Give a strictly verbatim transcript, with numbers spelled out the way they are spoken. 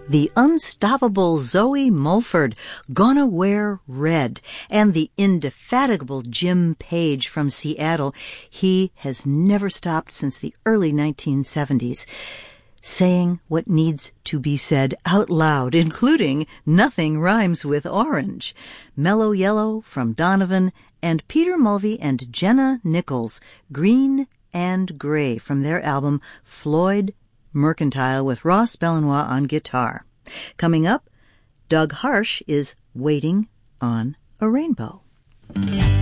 The unstoppable Zoe Mulford, Gonna Wear Red, and the indefatigable Jim Page from Seattle. He has never stopped since the early nineteen seventies, saying what needs to be said out loud, including Nothing Rhymes with Orange, Mellow Yellow from Donovan, and Peter Mulvey and Jenna Nichols, Green and Gray from their album Floyd Mercantile with Ross Belanois on guitar. Coming up, Doug Harsh is Waiting on a Rainbow.